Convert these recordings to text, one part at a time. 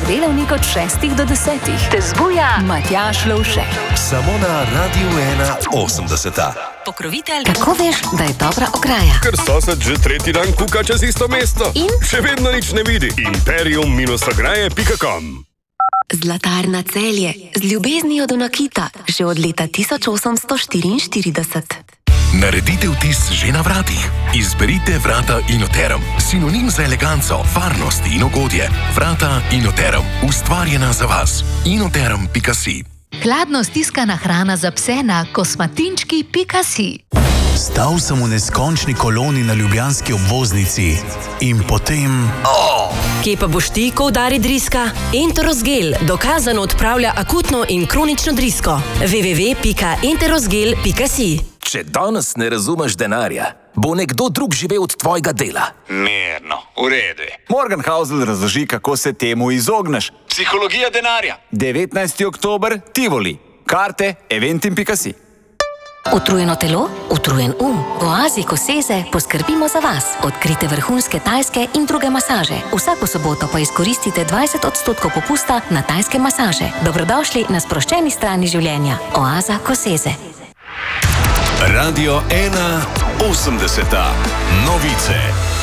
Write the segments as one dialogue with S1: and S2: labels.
S1: delavnik od 6 do 10. Te zbuja Matjaž Lovše.
S2: Samo na Radiu 81.
S1: Pokrovitelj. Kako veš, da je dobra ograja?
S3: Ker sosed že tretji dan kuka čez isto mesto.
S1: In?
S3: Še vedno nič ne vidi. Imperium-ograje.com.
S1: Zlatarna Celje. Z ljubeznijo do nakita. Že od leta 1844.
S2: Naredite vtis že na vratih. Izberite vrata Inoterum. Sinonim za eleganco, varnost in ugodje. Vrata Inoterum. Ustvarjena za vas. Inoterum.si.
S4: Hladno stiskana hrana za pse na kosmatinčki.si.
S5: Stal sem v neskončni koloni na ljubljanski obvoznici in potem...
S6: Kje pa boš ti, ko udari driska? Enterosgel dokazano odpravlja akutno in kronično drisko. www.enterosgel.si.
S7: Če danes ne razumeš denarja, bo nekdo drug živel od tvojega dela.
S8: Mirno, v redu.
S9: Morgan Housel razloži, kako se temu izogneš.
S8: Psihologija denarja.
S9: 19. oktober, Tivoli. Karte eventim.si.
S1: Utrujeno telo, utrujen V Oazi Koseze poskrbimo za vas. Odkrite vrhunske tajske in druge masaže. Vsako soboto pa izkoristite 20% popusta na tajske masaže. Dobrodošli na sproščeni strani življenja. Oaza Koseze.
S2: Radio 81. Novice.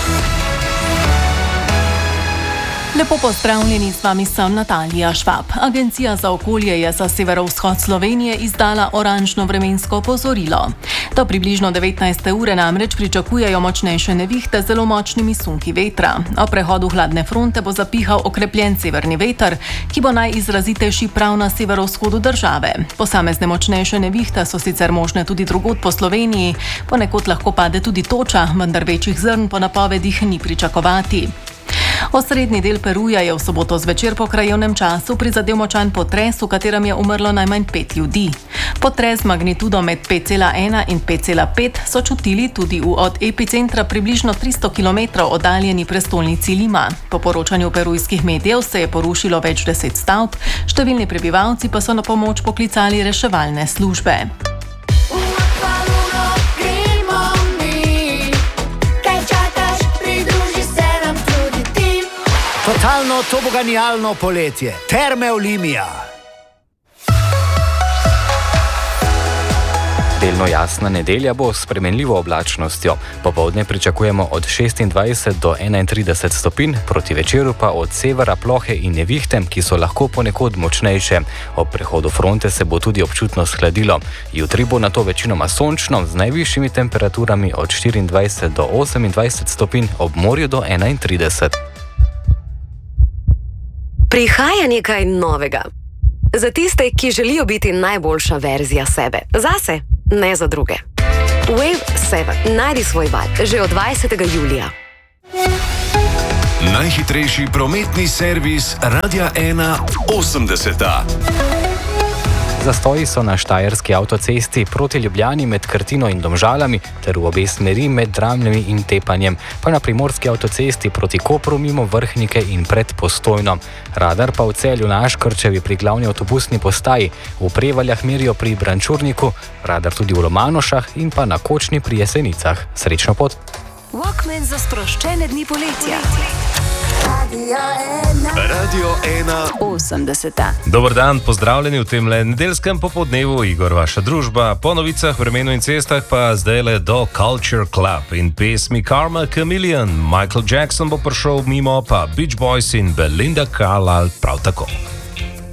S10: Lepo pozdravljeni, z vami sem Natalija Švab. Agencija za okolje je za severovzhod Slovenije izdala oranžno vremensko opozorilo. Do približno 19. ure namreč pričakujejo močnejše nevihte z zelo močnimi sunki vetra. O prehodu hladne fronte bo zapihal okrepljen severni veter, ki bo najizrazitejši prav na severovzhodu države. Posamezne močnejše nevihte so sicer možne tudi drugod po Sloveniji, ponekod lahko pade tudi toča, vendar večjih zrn po napovedih ni pričakovati. Osrednji del Peruja je v soboto zvečer po krajevnem času prizadel močan potres, v katerem je umrlo najmanj 5 ljudi. Potres z magnitudo med 5,1 in 5,5 so čutili tudi v od epicentra približno 300 km oddaljeni prestolnici Lima. Po poročanju perujskih medijev se je porušilo več 10 stavb, številni prebivalci pa so na pomoč poklicali reševalne službe.
S11: Totalno toboganijalno poletje. Terme Olimija.
S12: Delno jasna nedelja bo s spremenljivo oblačnostjo. Popoldne pričakujemo od 26 do 31 stopinj, proti večeru pa od severa plohe in nevihte, ki so lahko ponekod močnejše. Ob prehodu fronte se bo tudi občutno shladilo. Jutri bo nato večinoma sončno, z najvišjimi temperaturami od 24 do 28 stopinj, ob morju do 31.
S6: Prihaja nekaj novega. Za tiste, ki želijo biti najboljša verzija sebe. Zase, ne za druge. Wave 7. Najdi svoj val. Že od 20. julija.
S2: Najhitrejši prometni servis Radia 81.
S12: Zastoji so na štajerski avtocesti proti Ljubljani med Krtino in Domžalami ter v obe smeri med Dramljami in Tepanjem, pa na primorski avtocesti proti Kopru mimo Vrhnike in pred Postojno. Radar pa v Celju na Aškrčevi pri glavni avtobusni postaji, v Prevaljah merijo pri Brančurniku, radar tudi v Lomanošah in pa na Kočni pri Jesenicah. Srečno pot!
S1: Walkman za sproščene dni poletja.
S2: Radio
S1: 80.
S13: Dober dan, pozdravljeni v tem nedeljskem popoldnevu, Igor, vaša družba. Po novicah, vremenu in cestah pa zdaj le do Culture Club in pesmi Karma Chameleon. Michael Jackson bo prišel mimo, pa Beach Boys in Belinda Carlisle prav tako.